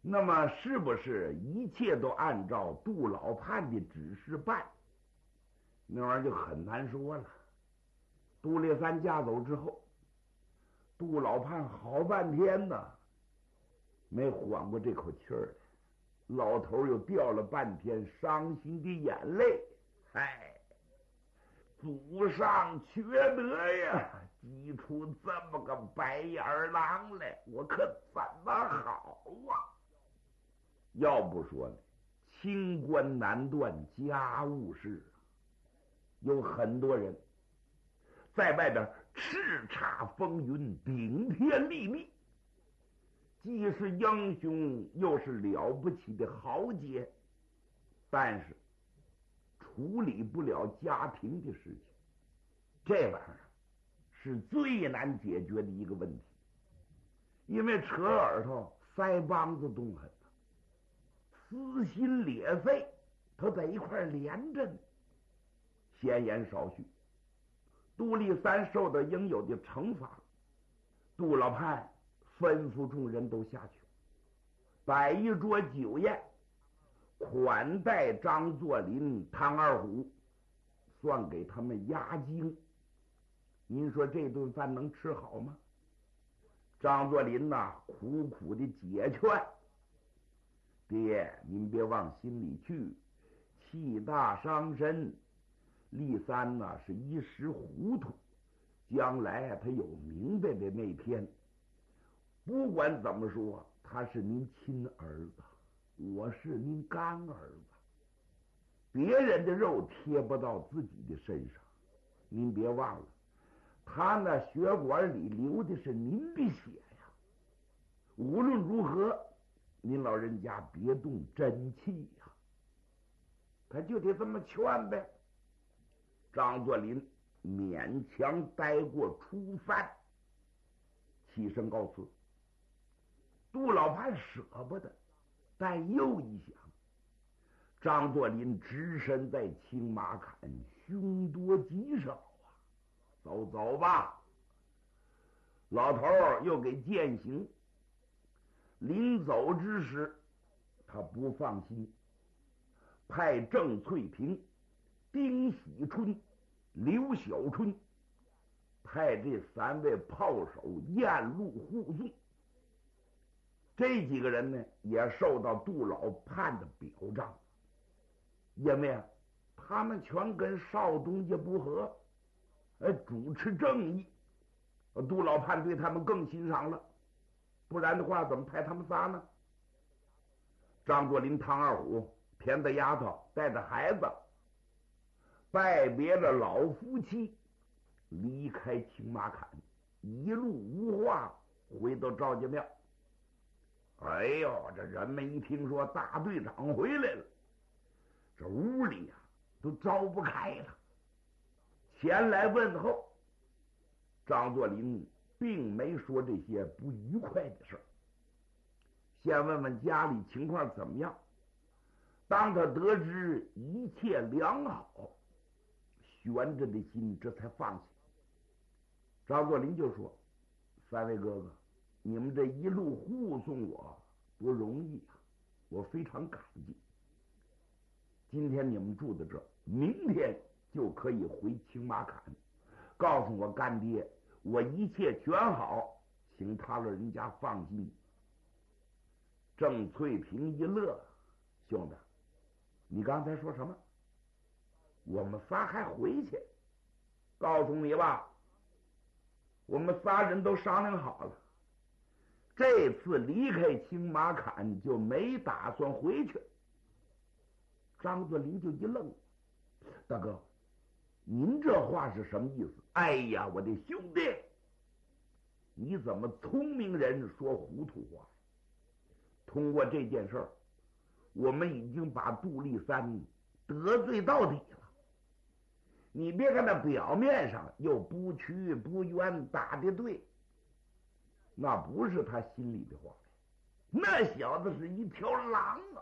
那么是不是一切都按照杜老判的指示办？那玩意儿就很难说了。杜列三嫁走之后，杜老判好半天呢，没缓过这口气儿来。老头又掉了半天伤心的眼泪。哎，祖上缺德呀，挤出这么个白眼狼来，我可怎么好啊？要不说呢，清官难断家务事，有很多人在外边叱咤风云，顶天立地，既是英雄又是了不起的豪杰，但是处理不了家庭的事情，这玩意儿是最难解决的一个问题。因为扯耳朵腮帮子动狠，撕心裂肺，它在一块连着呢。闲言少叙，杜立三受到应有的惩罚，杜老判吩咐众人都下去，摆一桌酒宴，款待张作霖、唐二虎，算给他们压惊。您说这顿饭能吃好吗？张作霖呐，苦苦的解劝：“爹，您别往心里去，气大伤身。立三呐是一时糊涂，将来他有明白的那天。不管怎么说，他是您亲儿子，我是您干儿子，别人的肉贴不到自己的身上。您别忘了，他那血管里流的是您的血呀。无论如何，您老人家别动真气呀。”他就得这么劝呗。张作霖勉强待过初饭，起身告辞。杜老判舍不得，但又一想，张作霖只身在青马坎，凶多吉少啊，走走吧。老头又给践行。临走之时，他不放心，派郑翠萍、丁喜春、刘小春派这3位炮手沿路护送。这几个人呢，也受到杜老判的表彰，因为他们全跟少东家不和，主持正义，杜老判对他们更欣赏了。不然的话，怎么派他们仨呢？张作霖、唐二虎、田子丫头带着孩子，拜别了老夫妻，离开青马坎，一路无话回到赵家庙。哎呦，这人们一听说大队长回来了，这屋里啊都招不开了，前来问候。张作霖并没说这些不愉快的事儿，先问问家里情况怎么样。当他得知一切良好，悬着的心这才放下。张作霖就说：“3位哥哥，你们这一路护送我不容易啊，我非常感激。今天你们住在这儿，明天就可以回青马坎，告诉我干爹，我一切全好，请他老人家放心。”郑翠萍一乐：“兄弟，你刚才说什么？我们仨还回去？告诉你吧，我们仨人都商量好了，这次离开青马坎就没打算回去。”张作霖就一愣：“大哥，您这话是什么意思？”“哎呀，我的兄弟，你怎么聪明人说糊涂话？通过这件事儿，我们已经把杜立三得罪到底了。你别看那表面上又不屈不冤，打的对，那不是他心里的话。那小子是一条狼啊！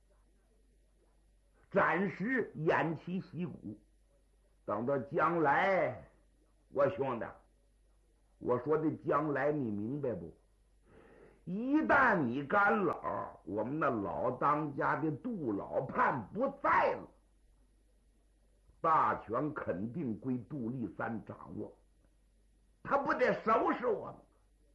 暂时偃旗息鼓，等到将来，我兄弟，我说的将来你明白不？ 一旦你干老，我们那老当家的杜老判不在了，大权肯定归杜立三掌握，他不得收拾我们？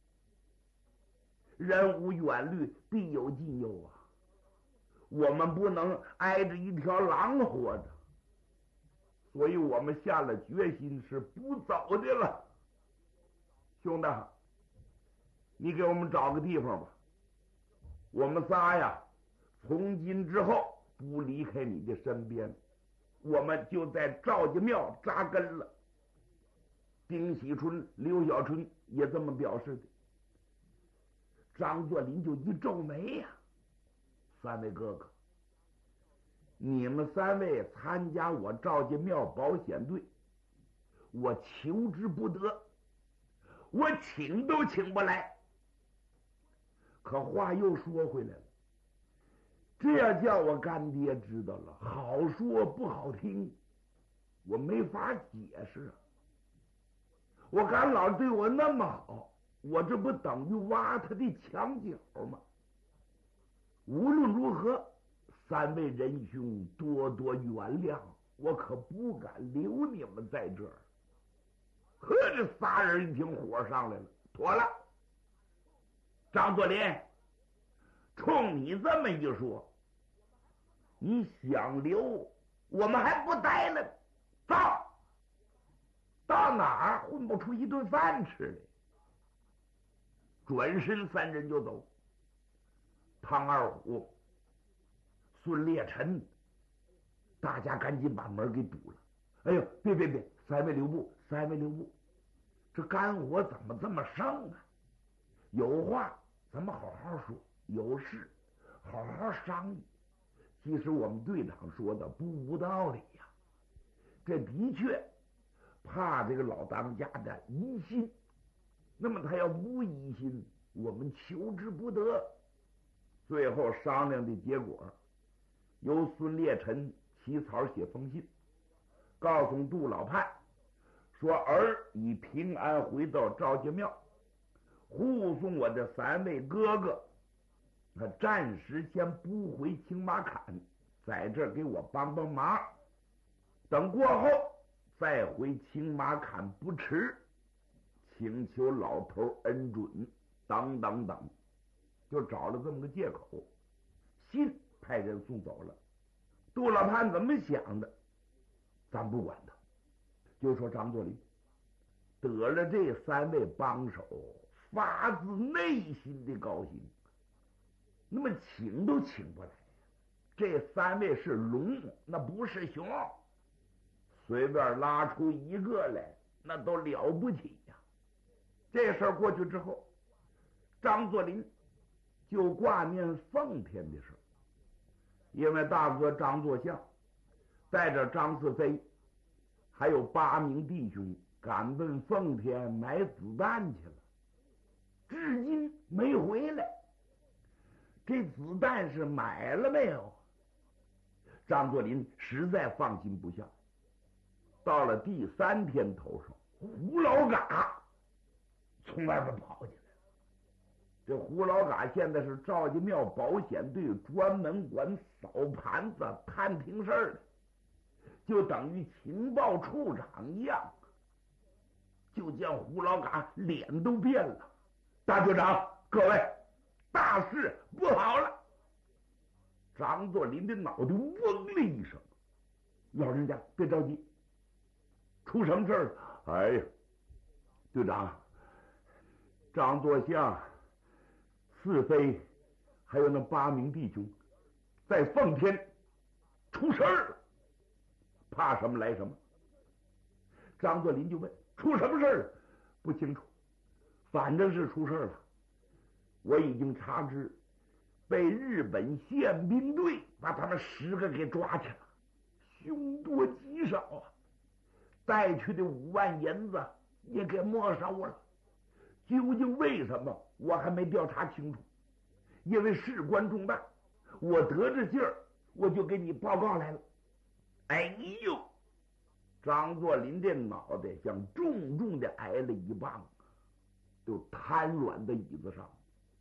人无远虑，必有近忧啊！我们不能挨着一条狼活着，所以我们下了决心是不走的了。兄弟，你给我们找个地方吧，我们仨呀，从今之后不离开你的身边，我们就在赵家庙扎根了。丁喜春、刘小春也这么表示的。张作霖就一皱眉呀，三位哥哥，你们三位参加我赵家庙保险队，我求之不得，我请都请不来。可话又说回来了，这要叫我干爹知道了，好说不好听，我没法解释啊。我干老对我那么好，我这不等于挖他的墙角吗？无论如何，三位仁兄多多原谅，我可不敢留你们在这儿。呵，这仨人一听火上来了，妥了，张作霖，冲你这么一说，你想留，我们还不待了，走，到哪儿混不出一顿饭吃来。转身三人就走。唐二虎、孙烈臣，大家赶紧把门给堵了。哎呦，别，三位留步，三位留步，这干活怎么这么盛啊？有话咱们好好说，有事好好商议。其实我们队长说的不无道理呀，这的确怕这个老当家的疑心，那么他要无疑心，我们求之不得。最后商量的结果，由孙烈臣起草写封信，告诉杜老判说儿已平安回到赵家庙，护送我的三位哥哥，他暂时先不回青马坎，在这儿给我帮帮忙，等过后再回青马坎不迟，请求老头恩准，等等等，就找了这么个借口。信派人送走了。杜老判怎么想的咱不管他，就说张作霖得了这三位帮手，发自内心的高兴，那么请都请不来。这三位是龙，那不是熊，随便拉出一个来那都了不起呀。这事儿过去之后，张作霖就挂念奉天的事，因为大哥张作相带着张四飞还有8名弟兄赶奔奉天买子弹去了，至今没回来。这子弹是买了没有？张作霖实在放心不下。到了第3天头上，胡老嘎从外边跑进来了。这胡老嘎现在是赵家庙保险队专门管扫盘子探听事儿的，就等于情报处长一样。就见胡老嘎脸都变了，大局长，各位，大事不好了！张作霖的脑袋嗡的一声，老人家别着急，出什么事儿了？哎呀，队长，张作相、四飞还有那8名弟兄在奉天出事儿了，怕什么来什么。张作霖就问，出什么事儿？不清楚，反正是出事儿了。我已经查知，被日本宪兵队把他们10个给抓去了，凶多吉少啊！带去的5万银子也给没收了。究竟为什么，我还没调查清楚，因为事关重大，我得着劲儿，我就给你报告来了。哎呦，张作霖这脑袋像重重的挨了一棒，就瘫软在椅子上。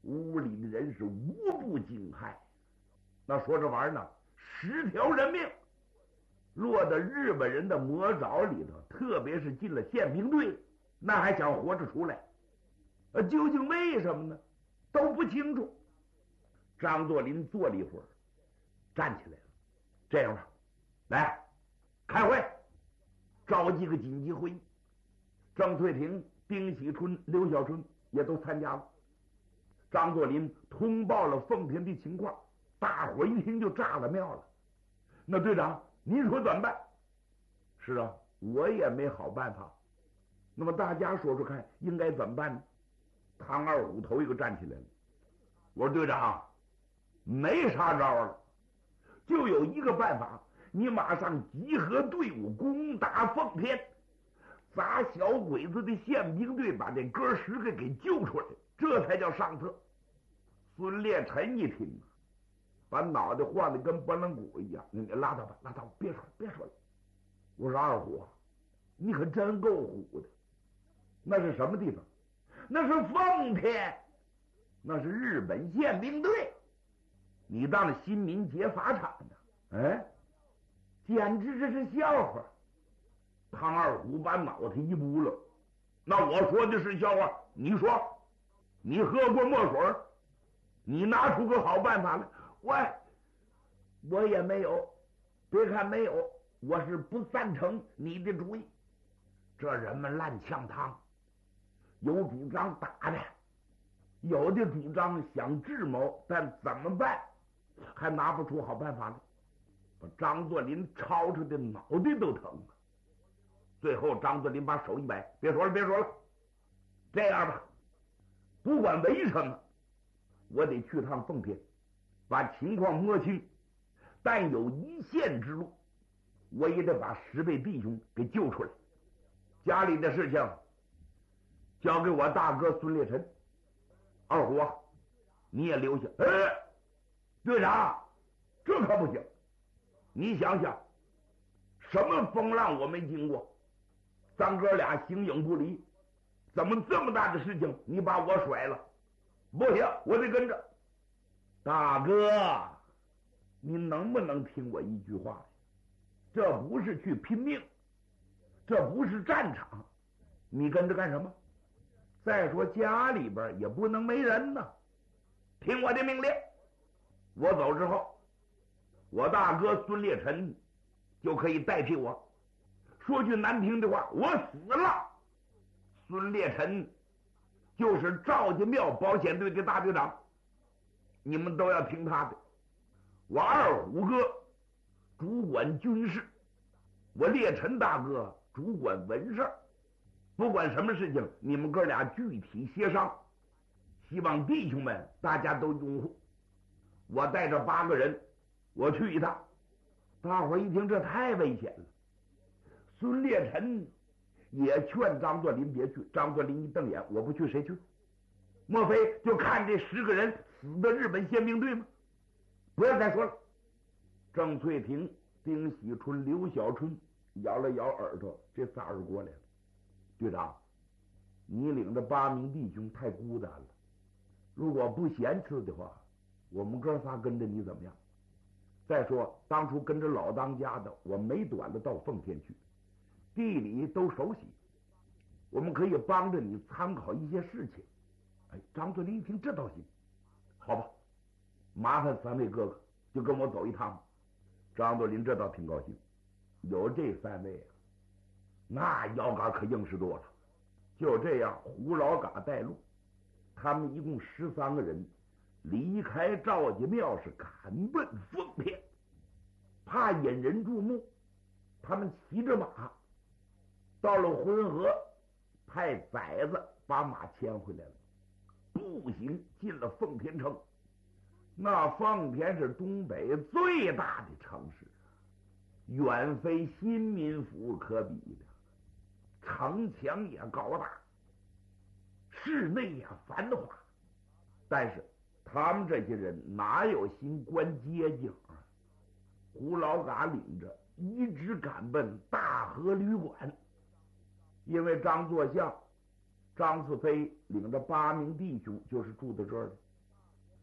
屋里的人是无不惊骇。那说这玩意儿呢，10条人命落到日本人的魔爪里头，特别是进了宪兵队，那还想活着出来？究竟为什么呢？都不清楚。张作霖坐了一会儿，站起来了。这样吧，来开会，召集个紧急会议。郑翠亭、丁喜春、刘小春也都参加了。张作霖通报了奉天的情况，大伙一听就炸了庙了。那队长，您说怎么办？是啊，我也没好办法。那么大家说说看，应该怎么办呢？唐二虎头一个站起来了。我说队长，没啥招了，就有一个办法，你马上集合队伍攻打奉天，砸小鬼子的宪兵队，把这哥10个给救出来，这才叫上策。孙烈臣一听，把脑袋晃得跟拨浪鼓一样。你拉倒吧，拉倒，别说了。我说二虎，你可真够虎的。那是什么地方？那是奉天，那是日本宪兵队。你当新民劫法场呢？简直这是笑话。唐二虎把脑袋一拨了。那我说的是笑话，你说，你喝过墨水，你拿出个好办法来。我也没有，别看没有，我是不赞成你的主意。这人们烂呛汤，有主张打的，有的主张想智谋，但怎么办还拿不出好办法来，把张作霖吵出的脑袋都疼了。最后张作霖把手一摆，别说了，这样吧，不管为什么，我得去趟奉天，把情况摸清，但有一线之路，我也得把10位弟兄给救出来。家里的事情交给我大哥孙烈臣。二虎啊，你也留下。队长，这可不行。你想想，什么风浪我没经过，咱哥俩形影不离，怎么这么大的事情你把我甩了？不行，我得跟着。大哥，你能不能听我一句话？这不是去拼命，这不是战场，你跟着干什么？再说家里边也不能没人呢。听我的命令，我走之后，我大哥孙烈臣就可以代替我。说句难听的话，我死了，孙烈臣就是赵家庙保险队的大队长，你们都要听他的。我二虎哥主管军事，我烈臣大哥主管文事，不管什么事情，你们哥俩具体协商，希望弟兄们大家都拥护。我带着8个人，我去一趟。大伙一听这太危险了，孙烈臣也劝张作霖别去。张作霖一瞪眼，我不去谁去？莫非就看这10个人死的日本宪兵队吗？不要再说了。郑翠亭、丁喜春、刘小春摇了摇耳朵，这仨人过来了。队长，你领着8名弟兄太孤单了，如果不嫌弃的话，我们哥仨跟着你怎么样？再说当初跟着老当家的，我没短的到奉天去，地理都熟悉，我们可以帮着你参考一些事情。张作霖一听这倒行，好吧，麻烦3位哥哥就跟我走一趟。张作霖这倒挺高兴，有这3位啊，那腰杆可硬实多了。就这样，胡老嘎带路，他们一共13个人离开赵家庙，是赶奔奉天。怕引人注目，他们骑着马到了浑河，派崽子把马牵回来了，步行进了奉天城。那奉天是东北最大的城市，远非新民府可比的，城墙也高大，室内也繁华，但是他们这些人哪有心观街景啊？胡老嘎领着一直赶奔大河旅馆，因为张作相、张次飞领着8名弟兄就是住在这儿的。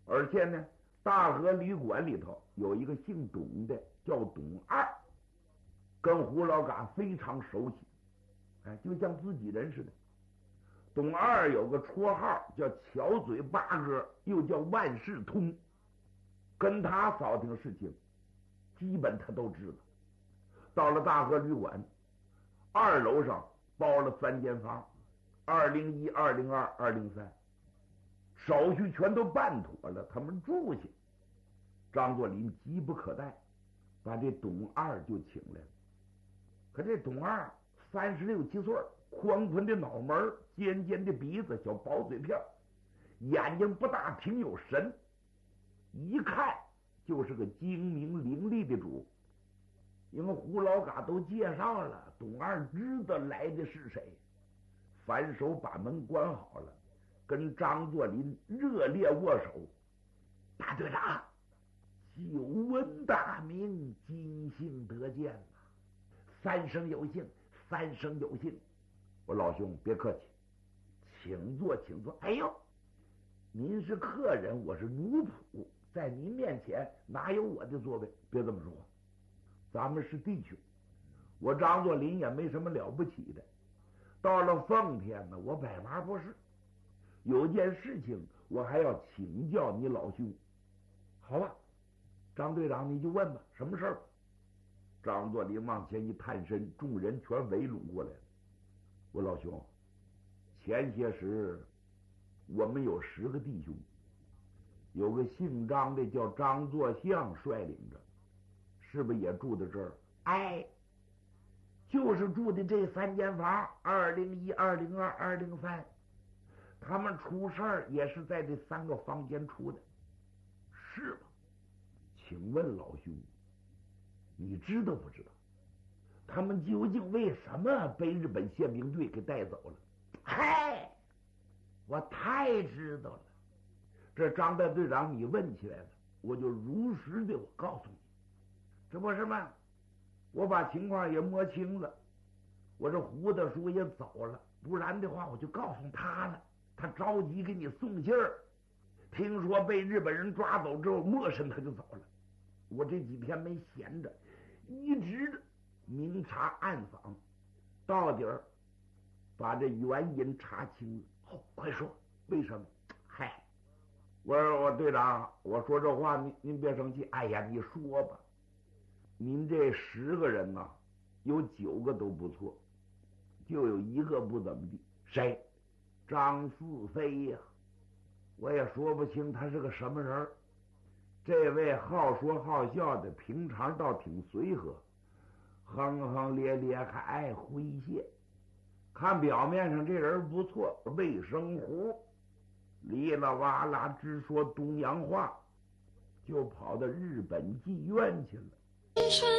而且呢，大和旅馆里头有一个姓董的，叫董二，跟胡老嘎非常熟悉，就像自己人似的。董二有个绰号叫巧嘴八哥，又叫万事通，跟他扫听事情，基本他都知道。到了大和旅馆，2楼上包了3间房，201、202、203，手续全都办妥了，他们住下。张作霖急不可待，把这董二就请来了。可这董二36、7岁，宽宽的脑门，尖尖的鼻子，小薄嘴片，眼睛不大，挺有神，一看就是个精明伶俐的主。因为胡老嘎都介绍了，董二知道来的是谁，反手把门关好了，跟张作霖热烈握手。大队长，久闻大名，今幸得见了，三生有幸，三生有幸。我老兄别客气，请坐请坐。哎呦，您是客人，我是奴仆，在您面前哪有我的座位？别这么说话，咱们是弟兄。我张作霖也没什么了不起的，到了奉天呢，我百忙不是，有件事情我还要请教你老兄。好吧，张队长你就问吧，什么事儿？张作霖往前一探身，众人全围拢过来了。我老兄，前些时我们有10个弟兄，有个姓张的叫张作相率领着，是不是也住在这儿？哎，就是住的这3间房，201、202、203。他们出事儿也是在这3个房间出的，是吗？请问老兄，你知道不知道他们究竟为什么被日本宪兵队给带走了？嗨，我太知道了。这张大队长你问起来了，我就如实的我告诉你，这不是吗？我把情况也摸清了，我这胡大叔也走了，不然的话我就告诉他了，他着急给你送信儿，听说被日本人抓走之后，没声他就走了。我这几天没闲着，一直明察暗访，到底儿把这原因查清了。哦，快说为什么？嗨，我说队长，我说这话您别生气。哎呀，你说吧。您这10个人呐，有9个都不错，就有1个不怎么地。谁？张四飞呀。我也说不清他是个什么人。这位好说好笑的，平常倒挺随和，哼哼咧咧，还爱诙谐。看表面上这人不错，卫生胡，哩啦哇啦直说东洋话，就跑到日本妓院去了。